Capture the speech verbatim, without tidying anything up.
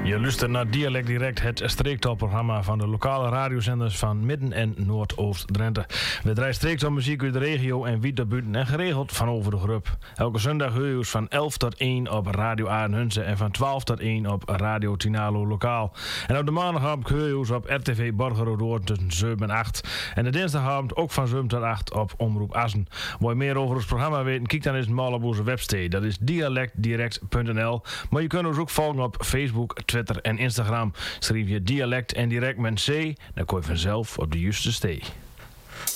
Je luistert naar Dialect Direct, het streektaalprogramma van de lokale radiozenders van Midden- en Noordoost-Drenthe. We draaien streektaal muziek uit de regio en wiet daarbuiten en geregeld van over de groep. Elke zondag hoor je ons van elf tot één op Radio Aardenhunze en van twaalf tot één op Radio Tinalo Lokaal. En op de maandagavond hoor je ons op R T V Borgeroodoord tussen zeven en acht. En de dinsdagavond ook van zeven tot acht op Omroep Assen. Wil je meer over ons programma weten, kijk dan eens mal op onze website. Dat is dialect direct punt n l. Maar je kunt ons ook volgen op Facebook, Twitter en Instagram. Schrijf je dialect en direct met C, dan kom je vanzelf op de juiste stee.